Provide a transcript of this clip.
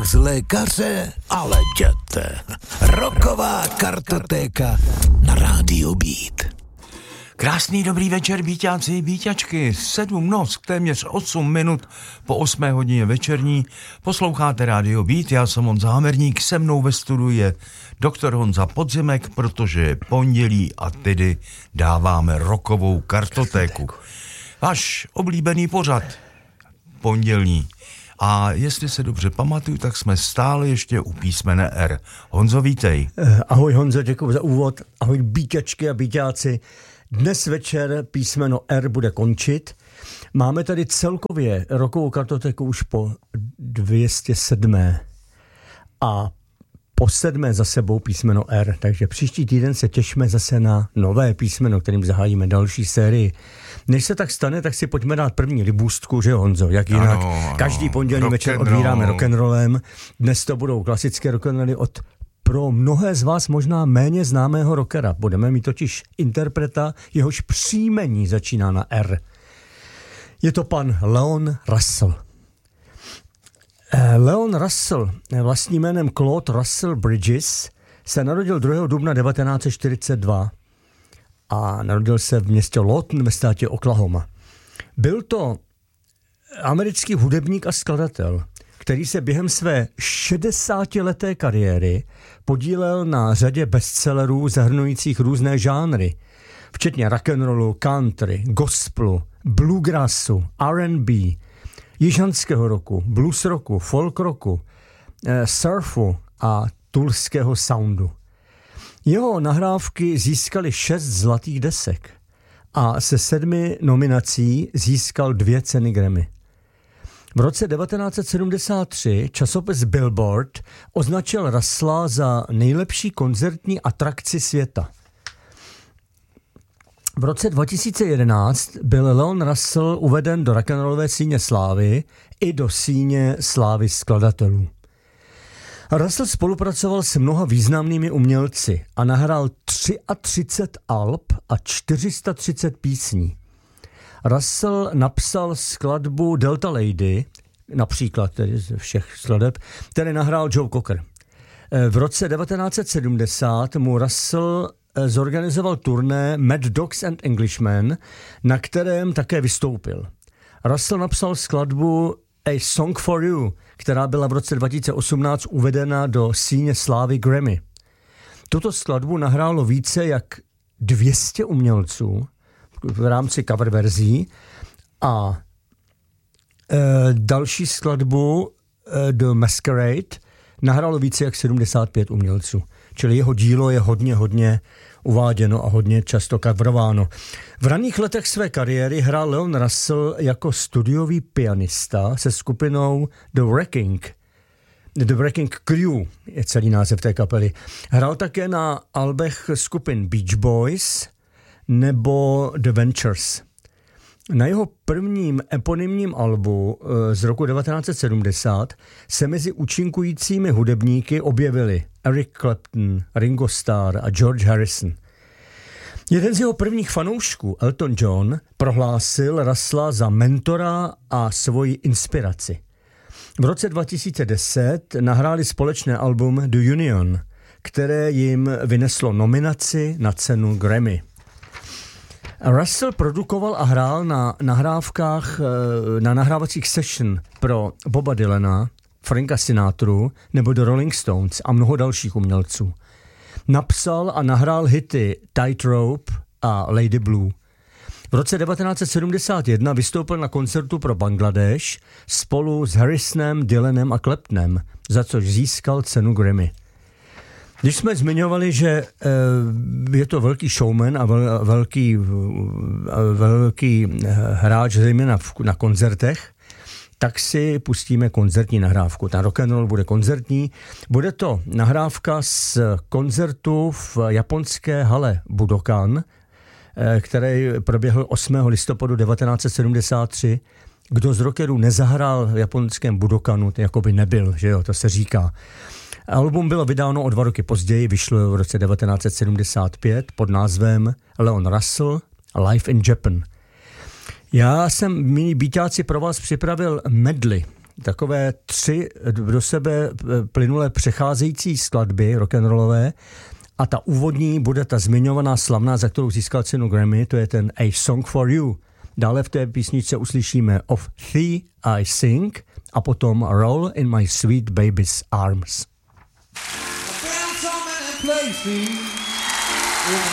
z lékaře, ale jděte. Rocková kartotéka na rádiu Beat. Krásný dobrý večer, bíťáci, bíťačky, 7 noc, téměř 8 minut po 8 hodině večerní. Posloucháte rádio Beat, já jsem Honza Hamerník, se mnou ve studiu je doktor Honza Podzimek, protože je pondělí a tedy dáváme rockovou kartotéku. Váš oblíbený pořad, pondělní. A jestli se dobře pamatuju, tak jsme stále ještě u písmene R. Honzo, vítej. Ahoj Honzo, děkuji za úvod. Ahoj bíťačky a bíťáci. Dnes večer písmeno R bude končit. Máme tady celkově rockovou kartotéku už po 207. A po 7. za sebou písmeno R. Takže příští týden se těšíme zase na nové písmeno, kterým zahájíme další sérii. Než se tak stane, tak si pojďme dát první libůstku, že Honzo? Jak jinak? Ano. Každý pondělí večer odvíráme rock'n'rollem. Dnes to budou klasické rock'n'rolly od pro mnohé z vás možná méně známého rockera. Budeme mít totiž interpreta, jehož příjmení začíná na R. Je to pan Leon Russell. Leon Russell, vlastním jménem Claude Russell Bridges, se narodil 2. dubna 1942 a narodil se v městě Lawton ve státě Oklahoma. Byl to americký hudebník a skladatel, který se během své 60leté kariéry podílel na řadě bestsellerů zahrnujících různé žánry, včetně rock'n'rollu, country, gospelu, bluegrassu, R&B, jižanského rocku, blues rocku, folk rocku, surfu a tulského soundu. Jeho nahrávky získaly 6 zlatých desek a se 7 nominací získal 2 ceny Grammy. V roce 1973 časopis Billboard označil Russella za nejlepší koncertní atrakci světa. V roce 2011 byl Leon Russell uveden do rock'n'rollové síně slávy i do síně slávy skladatelů. Russell spolupracoval s mnoha významnými umělci a nahrál 33 alb a 430 písní. Russell napsal skladbu Delta Lady, například tedy ze všech skladeb, který nahrál Joe Cocker. V roce 1970 mu Russell zorganizoval turné Mad Dogs and Englishmen, na kterém také vystoupil. Russell napsal skladbu A Song for You, která byla v roce 2018 uvedena do síně slávy Grammy. Tuto skladbu nahrálo více jak 200 umělců v rámci cover verzí a další skladbu The Masquerade nahrálo více jak 75 umělců. Čili jeho dílo je hodně uváděno a hodně často coverováno. V raných letech své kariéry hrál Leon Russell jako studiový pianista se skupinou The Wrecking Crew je celý název té kapely. Hrál také na albech skupin Beach Boys nebo The Ventures. Na jeho prvním eponymním albu z roku 1970 se mezi účinkujícími hudebníky objevili Eric Clapton, Ringo Starr a George Harrison. Jeden z jeho prvních fanoušků, Elton John, prohlásil Russella za mentora a svoji inspiraci. V roce 2010 nahráli společné album The Union, které jim vyneslo nominaci na cenu Grammy. Russell produkoval a hrál na nahrávkách, na nahrávacích session pro Boba Dylana, Franka Sinatru nebo The Rolling Stones a mnoho dalších umělců. Napsal a nahrál hity Tightrope a Lady Blue. V roce 1971 vystoupil na koncertu pro Bangladeš spolu s Harrisonem, Dylanem a Claptonem, za což získal cenu Grammy. Když jsme zmiňovali, že je to velký showman a velký hráč zejména na koncertech, tak si pustíme koncertní nahrávku. Ten rock'n'roll bude koncertní. Bude to nahrávka z koncertu v japonské hale Budokan, který proběhl 8. listopadu 1973. Kdo z rockerů nezahrál v japonském Budokanu, to jako by nebyl, že jo, to se říká. Album bylo vydáno o 2 roky později, vyšlo v roce 1975 pod názvem Leon Russell Live in Japan. Já jsem, milí bíťáci, pro vás připravil medley takové 3 do sebe plynule přecházející skladby rock'n'rollové a ta úvodní bude ta zmiňovaná slavná, za kterou získal cenu Grammy, to je ten A Song for You. Dále v té písničce uslyšíme Of Thee I Sing a potom Roll in My Sweet Baby's Arms.